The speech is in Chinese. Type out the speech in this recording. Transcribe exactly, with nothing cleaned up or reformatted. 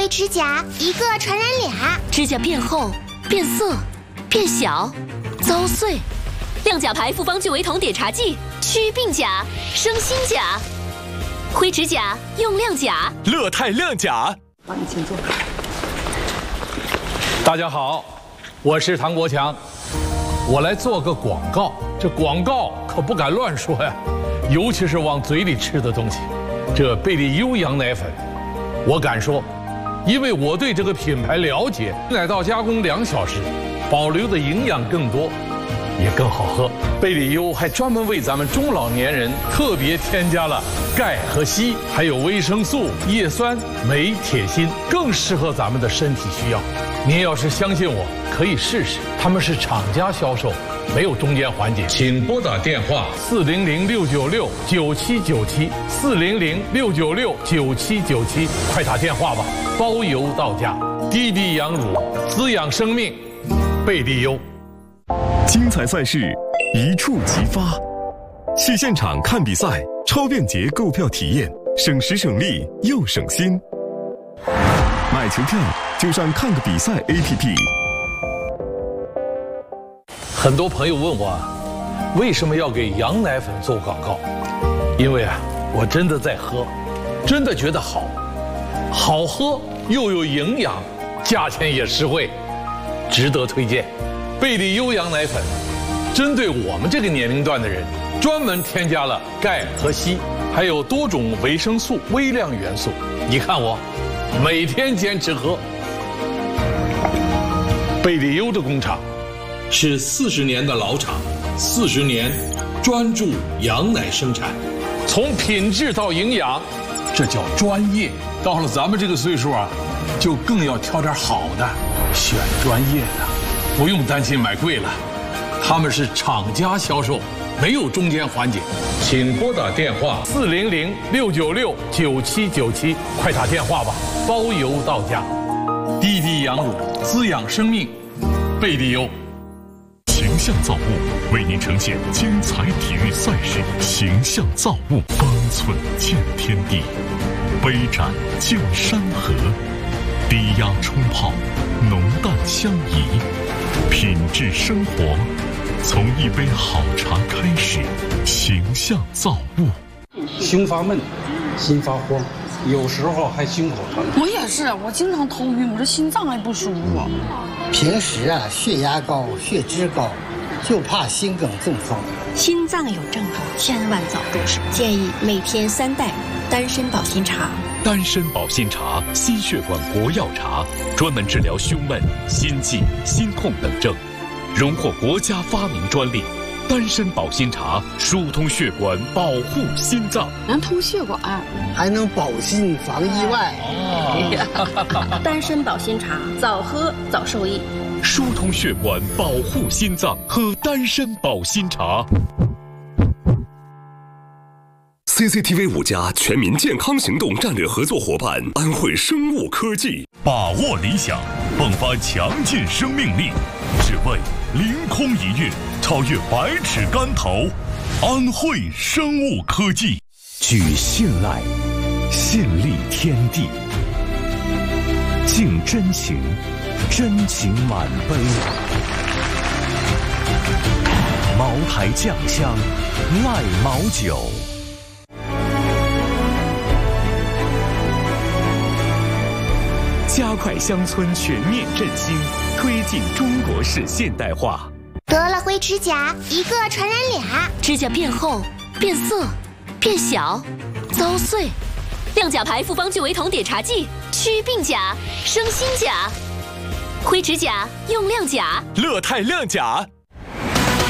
灰指甲，一个传染俩。 指甲变厚、变色、变小、遭碎。亮甲牌复方聚维酮碘茶剂，祛病甲，生新甲。灰指甲用亮甲， 乐泰亮甲。 帮你请坐。 大家好，我是唐国强，我来做个广告。这广告可不敢乱说呀，尤其是往嘴里吃的东西。这贝利优羊奶粉，我敢说，因为我对这个品牌了解，奶到加工两小时，保留的营养更多，也更好喝。贝利优还专门为咱们中老年人特别添加了钙和硒，还有维生素、叶酸、镁、铁、锌，更适合咱们的身体需要。您要是相信我，可以试试。他们是厂家销售，没有中间环节。请拨打电话四零零六九六九七九七四零零六九六九七九七，快打电话吧，包邮到家。滴滴羊乳滋养生命，贝利优。 精彩赛事一触即发，去现场看比赛，超便捷购票体验，省时省力又省心。买球票就上看个比赛 A P P。 很多朋友问我，为什么要给羊奶粉做广告？因为啊，我真的在喝，真的觉得好，好喝又有营养，价钱也实惠，值得推荐。贝利优羊奶粉，针对我们这个年龄段的人，专门添加了钙和硒，还有多种维生素、微量元素。你看我，每天坚持喝。贝利优的工厂是四十年的老厂，四十年专注羊奶生产，从品质到营养，这叫专业。到了咱们这个岁数啊，就更要挑点好的，选专业的，不用担心买贵了。他们是厂家销售，没有中间环节。请拨打电话四零零六九六九七九七，快打电话吧，包邮到家。滴滴羊乳滋养生命，贝利优。 形象造物为您呈现精彩体育赛事，形象造物，方寸见天地，杯盏见山河，低压冲泡，浓淡相宜，品质生活，从一杯好茶开始。形象造物。 胸发闷，心发慌，有时候还心口疼。 我也是，我经常头晕，我这心脏还不舒服。 平时啊，血压高，血脂高，就怕心梗中风。 心脏有症状，千万早入手。建议每天三袋丹参保心茶。 丹参保心茶，心血管国药茶，专门治疗胸闷、心悸、心痛等症，荣获国家发明专利。丹参保心茶疏通血管，保护心脏， 能通血管， 还能保心防意外。 哦、丹参保心茶，早喝早受益。 疏通血管，保护心脏，喝丹参保心茶。 C C T V 五家全民健康行动战略合作伙伴安慧生物科技， 把握理想，迸发强劲生命力，只为凌空一跃，超越百尺竿头。安慧生物科技， 举信赖，信立天地，敬真情，真情满杯。茅台酱香，赖茅酒。加快乡村全面振兴，推进中国式现代化。 得了灰指甲，一个传染俩。 指甲变厚、变色、变小、遭碎。亮甲牌复方聚维酮碘茶剂，祛病甲，生新甲。灰指甲用亮甲， 乐泰亮甲。